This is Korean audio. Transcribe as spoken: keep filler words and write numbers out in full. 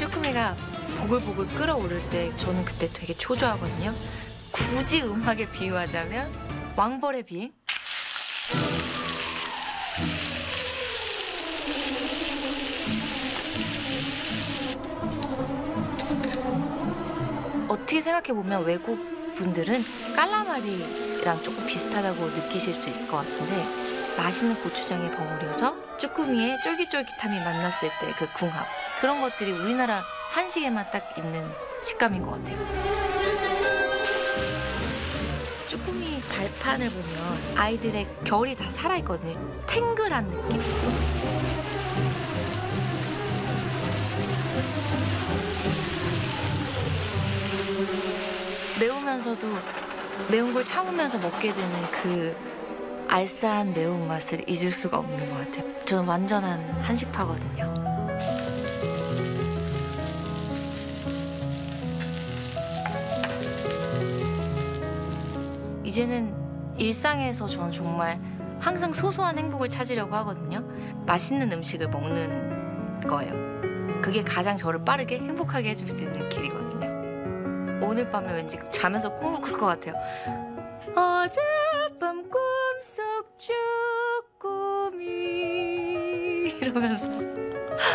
쭈꾸미가 보글보글 끓어오를 때 저는 그때 되게 초조하거든요. 굳이 음악에 비유하자면 왕벌의 비행? 어떻게 생각해보면 외국 분들은 깔라마리랑 조금 비슷하다고 느끼실 수 있을 것 같은데 맛있는 고추장에 버무려서 쭈꾸미의 쫄깃쫄깃함이 만났을 때 그 궁합, 그런 것들이 우리나라 한식에만 딱 있는 식감인 것 같아요. 쭈꾸미 발판을 보면 아이들의 결이 다 살아있거든요. 탱글한 느낌. 매우면서도 매운 걸 참으면서 먹게 되는 그 알싸한 매운맛을 잊을 수가 없는 것 같아요. 저는 완전한 한식파거든요. 이제는 일상에서 저는 정말 항상 소소한 행복을 찾으려고 하거든요. 맛있는 음식을 먹는 거예요. 그게 가장 저를 빠르게 행복하게 해줄 수 있는 길이거든요. 오늘 밤에 왠지 자면서 꿈을 꿀 것 같아요. 어젯밤 꿈속 쭈꾸미 이러면서